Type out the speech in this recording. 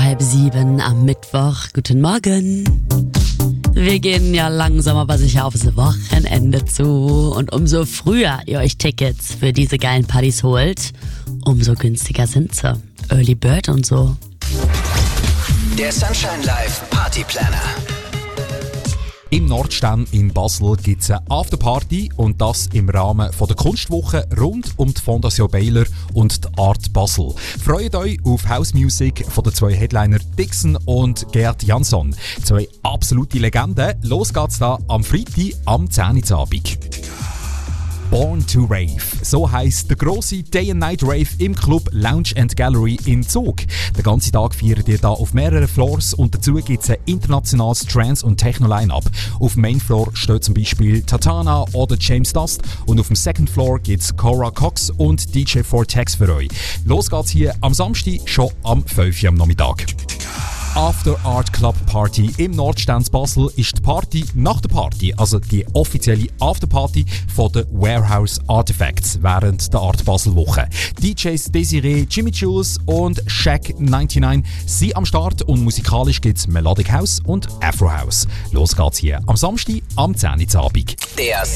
6:30 am Mittwoch. Guten Morgen. Wir gehen ja langsam aber sicher aufs Wochenende zu. Und umso früher ihr euch Tickets für diese geilen Partys holt, umso günstiger sind sie. Early Bird und so. Der Sunshine Live Party Planner. Im Nordstern in Basel gibt es eine Afterparty und das im Rahmen von der Kunstwoche rund um die Fondation Baylor und die Art Basel. Freut euch auf House Music von den zwei Headliner Dixon und Gerd Jansson. Zwei absolute Legenden. Los geht's da am Freitag am 10 Uhr Abend. Born to Rave. So heisst der grosse Day-and-Night-Rave im Club Lounge and Gallery in Zug. Den ganzen Tag feiert ihr da auf mehreren Floors und dazu gibt es ein internationales Trance- und Techno-Line-Up. Auf dem Main-Floor steht zum Beispiel Tatana oder James Dust und auf dem Second Floor gibt es Cora Cox und DJ Vortex für euch. Los geht's hier am Samstag schon am 5 Uhr am Nachmittag. After Art Club Party im Nordstand Basel ist die Party nach der Party, also die offizielle Afterparty von den Warehouse Artifacts während der Art Basel Woche. DJs Desiree, Jimmy Jules und Shaq99 sind am Start und musikalisch gibt es Melodic House und Afro House. Los geht's hier am Samstag am 10 Uhr Abend. Der